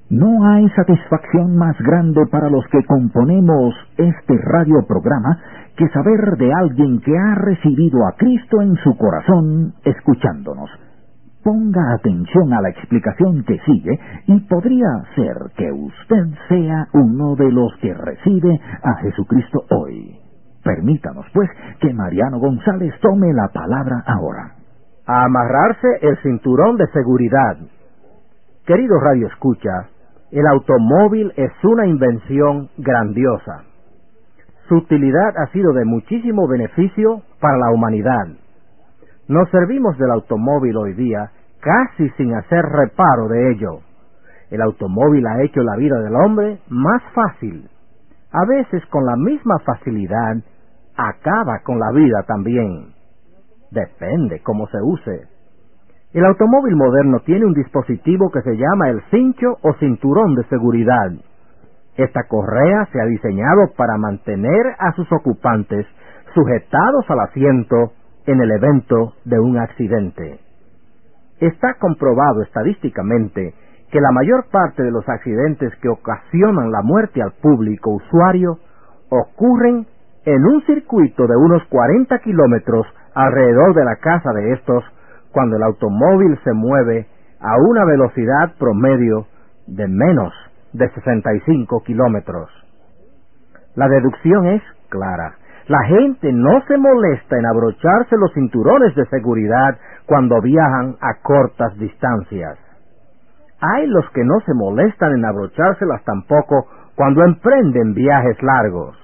No hay satisfacción más grande para los que componemos este radioprograma que saber de alguien que ha recibido a Cristo en su corazón escuchándonos. Ponga atención a la explicación que sigue y podría ser que usted sea uno de los que recibe a Jesucristo hoy. Permítanos, pues, que Mariano González tome la palabra ahora. A amarrarse el cinturón de seguridad. Querido Radio Escucha, el automóvil es una invención grandiosa. Su utilidad ha sido de muchísimo beneficio para la humanidad. Nos servimos del automóvil hoy día casi sin hacer reparo de ello. El automóvil ha hecho la vida del hombre más fácil. A veces con la misma facilidad acaba con la vida también. Depende cómo se use. El automóvil moderno tiene un dispositivo que se llama el cincho o cinturón de seguridad. Esta correa se ha diseñado para mantener a sus ocupantes sujetados al asiento en el evento de un accidente. Está comprobado estadísticamente que la mayor parte de los accidentes que ocasionan la muerte al público usuario ocurren en un circuito de unos 40 kilómetros alrededor de la casa de estos, cuando el automóvil se mueve a una velocidad promedio de menos de 65 kilómetros. La deducción es clara. La gente no se molesta en abrocharse los cinturones de seguridad cuando viajan a cortas distancias. Hay los que no se molestan en abrochárselas tampoco cuando emprenden viajes largos.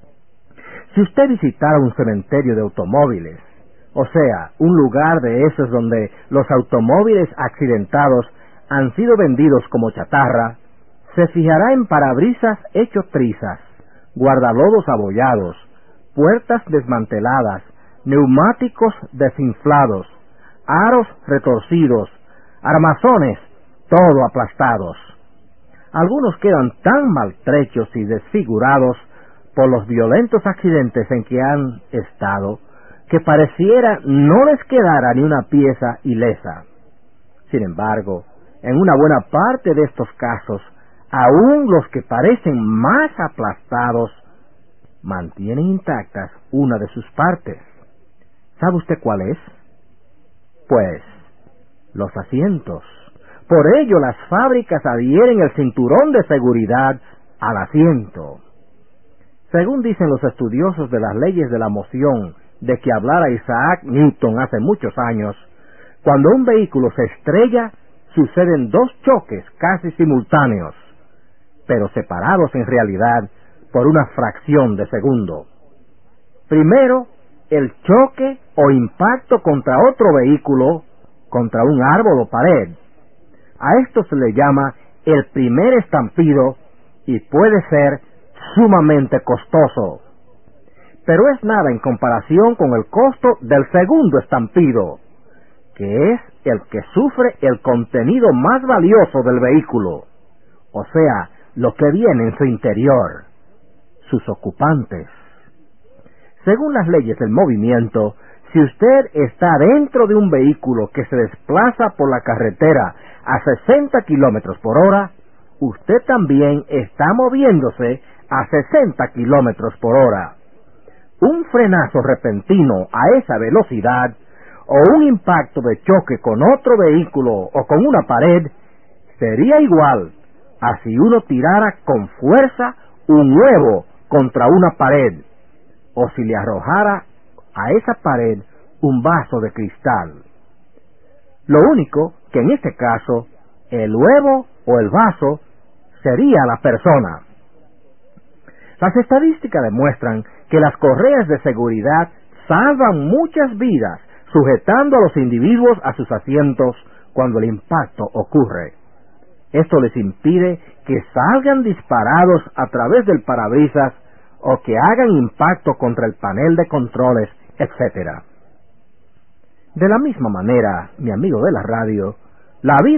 Si usted visitara un cementerio de automóviles, o sea, un lugar de esos donde los automóviles accidentados han sido vendidos como chatarra, se fijará en parabrisas hechos trizas, guardalodos abollados, puertas desmanteladas, neumáticos desinflados, aros retorcidos, armazones, todo aplastados. Algunos quedan tan maltrechos y desfigurados por los violentos accidentes en que han estado, que pareciera no les quedara ni una pieza ilesa. Sin embargo, en una buena parte de estos casos, aún los que parecen más aplastados, mantienen intactas una de sus partes. ¿Sabe usted cuál es? Pues, los asientos. Por ello las fábricas adhieren el cinturón de seguridad al asiento. Según dicen los estudiosos de las leyes de la moción de que hablara Isaac Newton hace muchos años, cuando un vehículo se estrella, suceden dos choques casi simultáneos, pero separados en realidad por una fracción de segundo. Primero, el choque o impacto contra otro vehículo, contra un árbol o pared. A esto se le llama el primer estampido y puede ser sumamente costoso. Pero es nada en comparación con el costo del segundo estampido, que es el que sufre el contenido más valioso del vehículo, o sea, lo que viene en su interior, sus ocupantes. Según las leyes del movimiento, si usted está dentro de un vehículo que se desplaza por la carretera a 60 kilómetros por hora, usted también está moviéndose a 60 kilómetros por hora. Un frenazo repentino a esa velocidad, o un impacto de choque con otro vehículo o con una pared, sería igual a si uno tirara con fuerza un huevo contra una pared, o si le arrojara a esa pared un vaso de cristal. Lo único que en este caso, el huevo o el vaso sería la persona. Las estadísticas demuestran que las correas de seguridad salvan muchas vidas, sujetando a los individuos a sus asientos cuando el impacto ocurre. Esto les impide que salgan disparados a través del parabrisas o que hagan impacto contra el panel de controles, etc. De la misma manera, mi amigo de la radio, la vida